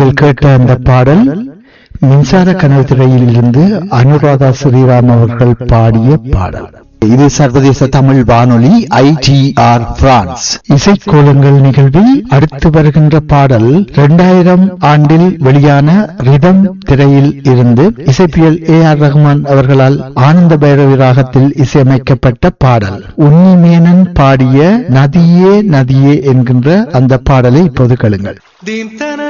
நீங்கள் கேட்ட அந்த பாடல் மின்சார கனவு திரையில் இருந்து அனுராதா ஸ்ரீராம் அவர்கள் பாடிய பாடல். இது சர்வதேச தமிழ் வானொலி ITR பிரான்ஸ் இசைக்கோலங்கள் நிகழ்வில் அடுத்து வருகின்ற பாடல் 2000 ஆண்டில் வெளியான ரிதம் திரையில் இருந்து இசைப்பியல் AR ரஹ்மான் அவர்களால் ஆனந்த பைரவி ராகத்தில் இசையமைக்கப்பட்ட பாடல். உன்னிமேனன் பாடிய நதியே நதியே என்கின்ற அந்த பாடலை இப்போது கேளுங்கள்.